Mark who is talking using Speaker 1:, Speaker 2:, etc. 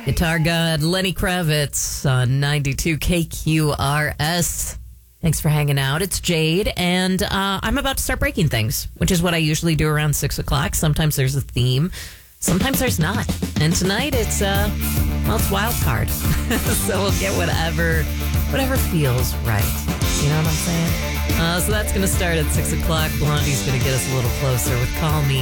Speaker 1: Guitar God Lenny Kravitz on 92 KQRS. Thanks for hanging out. It's Jade, and I'm about to start breaking things, which is what I usually do around 6 o'clock. Sometimes there's a theme, sometimes there's not. And tonight it's wild card. So we'll get whatever feels right. You know what I'm saying? So that's going to start at 6 o'clock. Blondie's going to get us a little closer with Call Me